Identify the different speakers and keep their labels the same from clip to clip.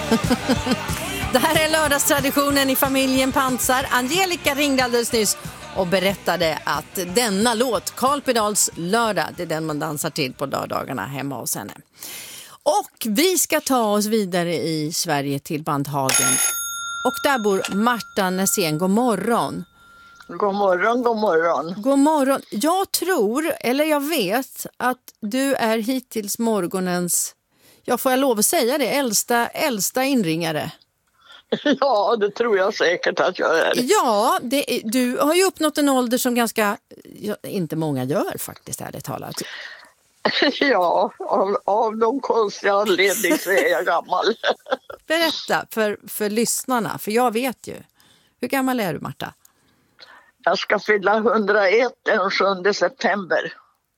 Speaker 1: Det här är lördagstraditionen i familjen Pansar. Angelica ringde alldeles nyss och berättade att denna låt, Carl Pedals lördag, det är den man dansar till på lördagarna hemma hos henne. Och vi ska ta oss vidare i Sverige till Bandhagen. Och där bor Marta Nässén. God morgon.
Speaker 2: God morgon, god morgon.
Speaker 1: God morgon. Jag tror, eller jag vet, att du är hittills morgonens, får jag lov att säga det, äldsta inringare.
Speaker 2: Ja, det tror jag säkert att jag är.
Speaker 1: Ja, du har ju uppnått en ålder som ganska, inte många gör faktiskt, ärligt talat.
Speaker 2: Ja, av någon konstig anledning så är jag gammal.
Speaker 1: Berätta för lyssnarna, för jag vet ju. Hur gammal är du, Marta?
Speaker 2: Jag ska fylla 101 den 7 september.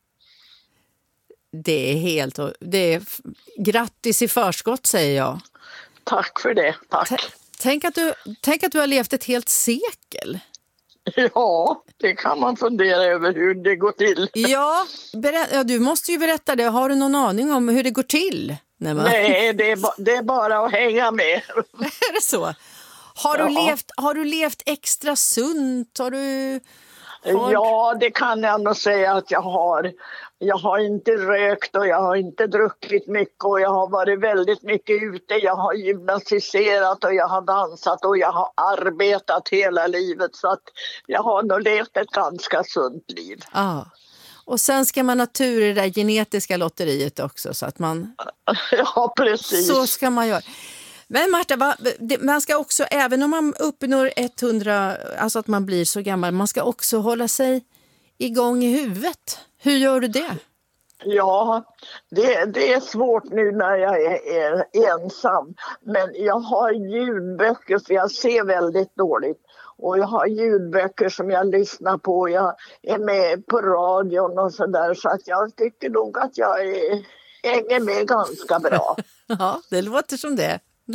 Speaker 1: Det är grattis i förskott, säger jag.
Speaker 2: Tack för det, tack.
Speaker 1: Tänk att du har levt ett helt sekel.
Speaker 2: Ja, det kan man fundera över hur det går till.
Speaker 1: Ja, du måste ju berätta det. Har du någon aning om hur det går till?
Speaker 2: Nej, det är bara att hänga med.
Speaker 1: Är det så? Har du levt extra sunt? Ja,
Speaker 2: det kan jag nog säga att jag har. Jag har inte rökt och jag har inte druckit mycket och jag har varit väldigt mycket ute. Jag har gymnastiserat och jag har dansat och jag har arbetat hela livet, så att jag har nog levt ett ganska sunt liv.
Speaker 1: Ja. Och sen ska man ha tur i det där genetiska lotteriet också, så att man...
Speaker 2: Ja, precis.
Speaker 1: Så ska man göra. Men Marta, man ska också, även om man uppnår 100, alltså att man blir så gammal, man ska också hålla sig igång i huvudet. Hur gör du det?
Speaker 2: Ja, det är svårt nu när jag är ensam. Men jag har ljudböcker, för jag ser väldigt dåligt. Och jag har ljudböcker som jag lyssnar på. Jag är med på radion och sådär. Så att jag tycker nog att jag hänger med ganska bra.
Speaker 1: Ja, det låter som det.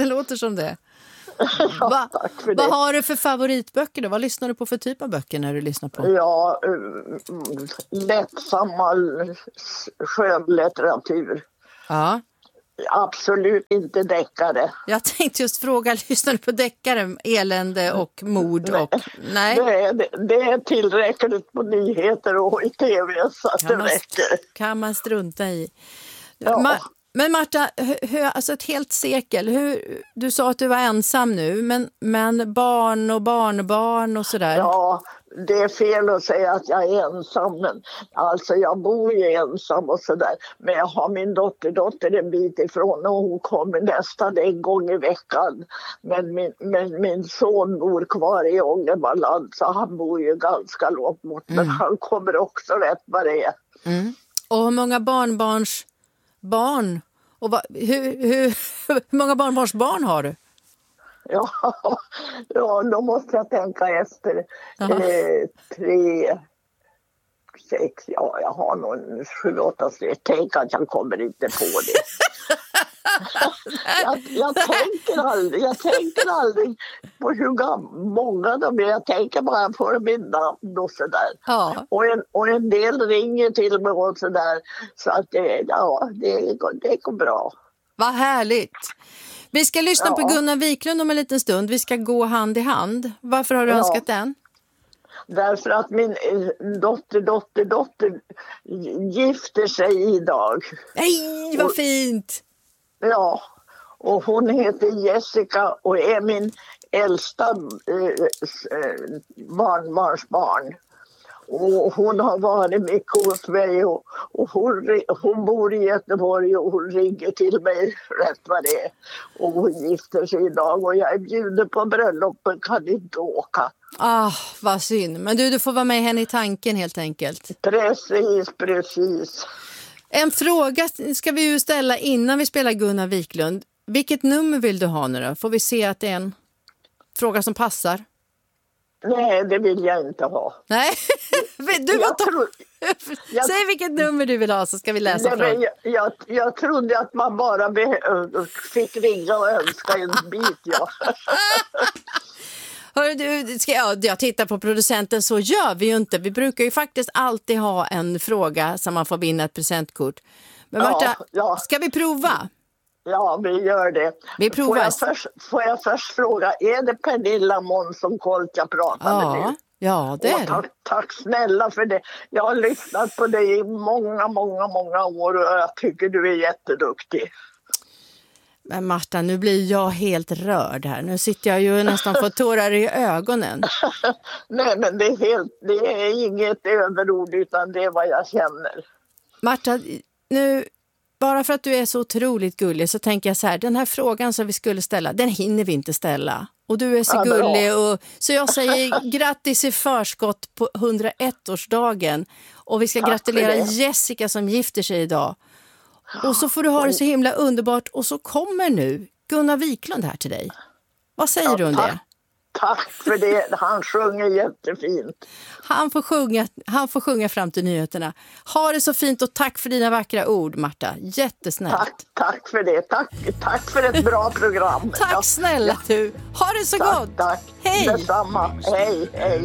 Speaker 2: Ja, tack för det.
Speaker 1: Vad har du för favoritböcker då? Vad lyssnar du på för typ av böcker när du lyssnar på?
Speaker 2: Ja, lättsamma skönlitteratur.
Speaker 1: Ja.
Speaker 2: Absolut inte deckare.
Speaker 1: Jag tänkte just fråga, lyssnar du på deckare, elände och mord? Nej.
Speaker 2: Det är tillräckligt på nyheter och i tv, så att det räcker.
Speaker 1: Kan man strunta i.
Speaker 2: Ja.
Speaker 1: Men Marta, alltså ett helt sekel, du sa att du var ensam nu, men barn och barnbarn och sådär.
Speaker 2: Ja, det är fel att säga att jag är ensam, men alltså jag bor ju ensam och sådär. Men jag har min dotter en bit ifrån och hon kommer nästan en gång i veckan. Men min son bor kvar i Ångermanland, så han bor ju ganska långt bort, men han kommer också rätt vad det är.
Speaker 1: Mm. Och hur många barnbarns barn? Och hur många barnbarnsbarn har du?
Speaker 2: Ja, då måste jag tänka efter. 3, 6, jag har någon 7-8 streck. Tänk att jag kommer inte på det. jag tänker aldrig på hur många de är. Jag tänker bara på min namn och sådär.
Speaker 1: Ja.
Speaker 2: Och en del ringer till mig och sådär. Så att det går bra.
Speaker 1: Vad härligt. Vi ska lyssna på Gunnar Wiklund om en liten stund. Vi ska gå hand i hand. Varför har du önskat den?
Speaker 2: Därför att min dotter gifter sig idag.
Speaker 1: Nej, vad fint!
Speaker 2: Ja, och hon heter Jessica och är min äldsta barnbarnsbarn. Och hon har varit mycket hos mig och hon bor i Göteborg och hon ringer till mig rätt vad det är. Och hon gifter sig idag och jag är bjuden på bröllopen, kan inte åka.
Speaker 1: Vad synd. Men du får vara med henne i tanken helt enkelt.
Speaker 2: Precis.
Speaker 1: En fråga ska vi ju ställa innan vi spelar Gunnar Wiklund. Vilket nummer vill du ha nu då? Får vi se att det är en fråga som passar?
Speaker 2: Nej, det vill jag inte ha.
Speaker 1: Nej, säg vilket nummer du vill ha så ska vi läsa frågan.
Speaker 2: Jag trodde att man bara fick ringa och önska en bit, ja.
Speaker 1: Hörru, jag tittar på producenten, så gör vi ju inte. Vi brukar ju faktiskt alltid ha en fråga som man får vinna ett presentkort. Men Marta, ska vi prova?
Speaker 2: Ja, vi gör det.
Speaker 1: Vi provar.
Speaker 2: Får jag först fråga, är det Pernilla Månsson Colt jag pratar med nu?
Speaker 1: Ja, det är det.
Speaker 2: Tack snälla för det. Jag har lyssnat på dig i många år och jag tycker du är jätteduktig.
Speaker 1: Men Marta, nu blir jag helt rörd här. Nu sitter jag ju nästan för tårar i ögonen.
Speaker 2: Nej, men det är inget överord utan det är vad jag känner. Marta,
Speaker 1: nu, bara för att du är så otroligt gullig så tänker jag så här, den här frågan som vi skulle ställa, den hinner vi inte ställa. Och du är så gullig, så jag säger grattis i förskott på 101-årsdagen. Och vi ska gratulera Jessica som gifter sig idag. Och så får du ha det så himla underbart. Och så kommer nu Gunnar Wiklund här till dig. Vad säger du om det?
Speaker 2: Tack för det. Han sjunger jättefint.
Speaker 1: Han får sjunga fram till nyheterna. Ha det så fint och tack för dina vackra ord, Marta. Jättesnällt.
Speaker 2: Tack för det. Tack för ett bra program.
Speaker 1: Tack snälla du. Ha det så gott.
Speaker 2: Tack.
Speaker 1: Hej.
Speaker 2: Detsamma. Hej.